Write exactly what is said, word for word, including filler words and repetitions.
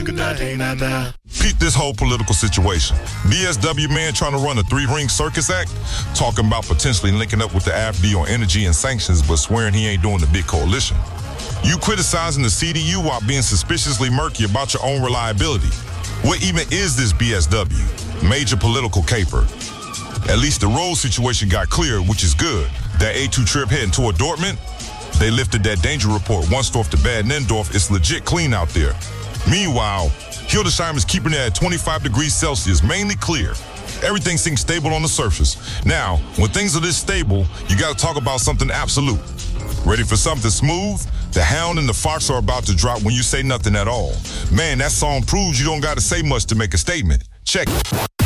Peep this whole political situation. B S W man trying to run a three-ring circus act, talking about potentially linking up with the A F D on energy and sanctions, but swearing he ain't doing the big coalition. You criticizing the C D U while being suspiciously murky about your own reliability. What even is this B S W? Major political caper. At least the road situation got clear, which is good. That A two trip heading toward Dortmund, they lifted that danger report. Once-Dorf to Bad Nendorf, it's legit clean out there. Meanwhile, Hildesheim is keeping it at twenty-five degrees Celsius, mainly clear. Everything seems stable on the surface. Now, when things are this stable, you gotta talk about something absolute. Ready for something smooth? The Hound and the Fox are about to drop when you say nothing at all. Man, that song proves you don't gotta say much to make a statement. Check it.